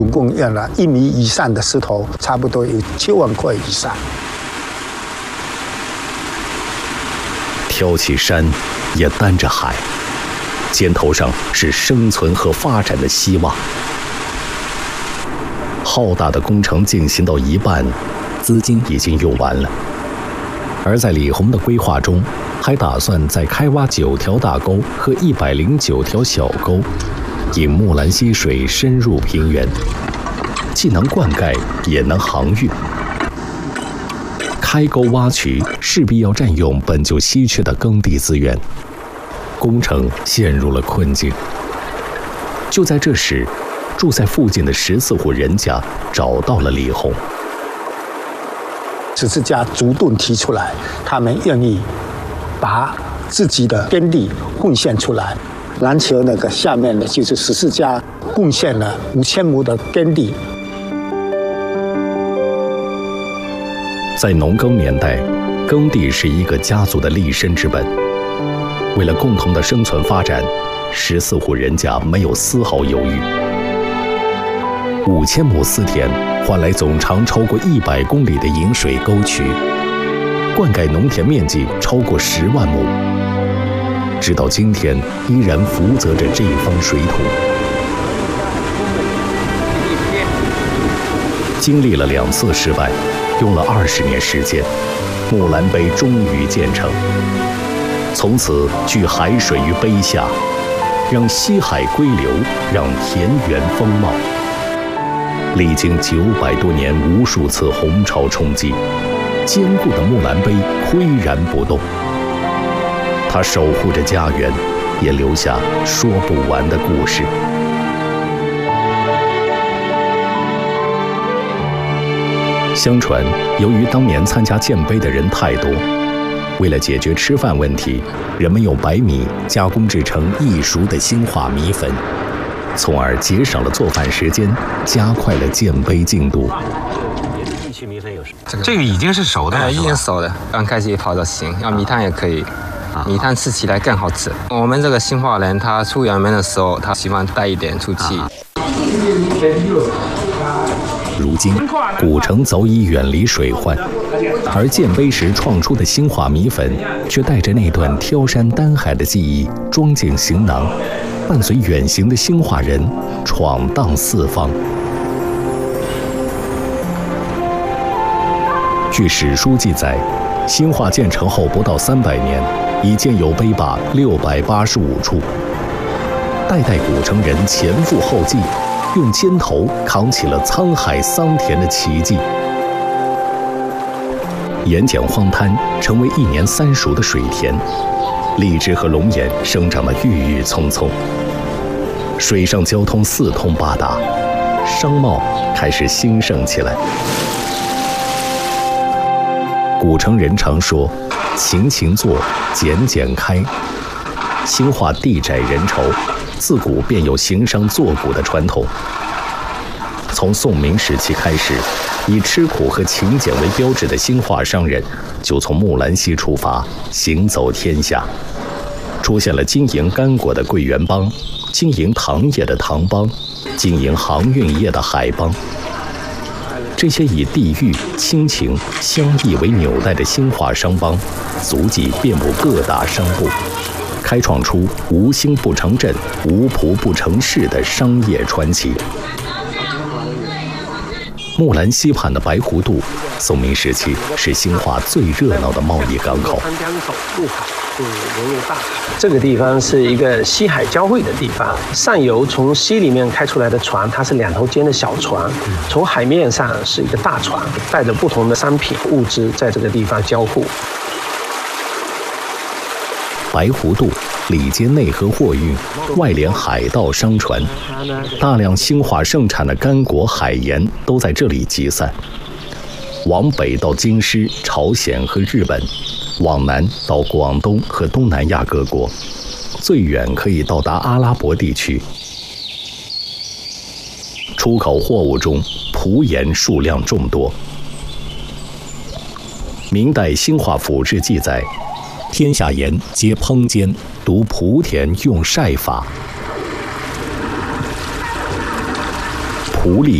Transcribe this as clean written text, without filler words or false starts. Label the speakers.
Speaker 1: 总共用了1米以上的石头，差不多有7万块以上。
Speaker 2: 挑起山，也担着海，肩头上是生存和发展的希望。浩大的工程进行到一半，资金已经用完了。而在李洪的规划中，还打算再开挖9条大沟和109条小沟，引木兰溪水深入平原，既能灌溉，也能航运。开沟挖渠势必要占用本就稀缺的耕地资源，工程陷入了困境。就在这时，住在附近的14户人家找到了李洪。
Speaker 1: 14家主动提出来，他们愿意把自己的耕地贡献出来。篮球那个下面的就是14家贡献了5000亩的耕地。
Speaker 2: 在农耕年代，耕地是一个家族的立身之本。为了共同的生存发展，14户人家没有丝毫犹豫。5000亩私田换来总长超过100公里的引水沟渠，灌溉农田面积超过10万亩。直到今天，依然福泽着这方水土。经历了2次失败，用了20年时间，木兰碑终于建成。从此聚海水于碑下，让西海归流，让田园丰茂。历经900多年无数次洪潮冲击，坚固的木兰碑岿然不动。它守护着家园，也留下说不完的故事。相传，由于当年参加建碑的人太多，为了解决吃饭问题，人们用白米加工制成易熟的兴化米粉，从而节省了做饭时间，加快了建碑进度。
Speaker 3: 这个已经是熟的了，
Speaker 4: 已经熟的，刚开始也泡的行，要米汤也可以。米汤吃起来更好吃。我们这个兴化人，他出远门的时候，他喜欢带一点出气。
Speaker 2: 如今，古城早已远离水患，而建碑时创出的兴化米粉，却带着那段挑山担海的记忆装进行囊，伴随远行的兴化人闯荡四方。据史书记载，兴化建成后不到300年，已建有碑坝685处，代代古城人前赴后继，用肩头扛起了沧海桑田的奇迹。盐碱荒滩成为1年3熟的水田，荔枝和龙眼生长得郁郁葱葱，水上交通四通八达，商贸开始兴盛起来。古城人常说勤勤作，俭俭开。兴化地窄人稠，自古便有行商作贾的传统。从宋明时期开始，以吃苦和勤俭为标志的兴化商人，就从木兰溪出发，行走天下。出现了经营干果的桂圆帮，经营糖业的糖帮，经营航运业的海帮。这些以地域、亲情、乡义为纽带的兴化商帮，足迹遍布各大商埠，开创出无兴不成镇、无仆不成市的商业传奇。木兰溪畔的白湖渡，宋明时期是兴化最热闹的贸易港口。
Speaker 5: 这个地方是一个西海交汇的地方，上游从溪里面开出来的船，它是2头尖的小船，从海面上是一个大船，带着不同的商品物资在这个地方交互。
Speaker 2: 白湖渡里接内河货运，外连海盗商船，大量兴化盛产的干果、海盐都在这里集散。往北到京师、朝鲜和日本，往南到广东和东南亚各国，最远可以到达阿拉伯地区。出口货物中，蒲盐数量众多。明代兴化府志记载，天下盐皆烹煎，独蒲田用晒法。 狐狸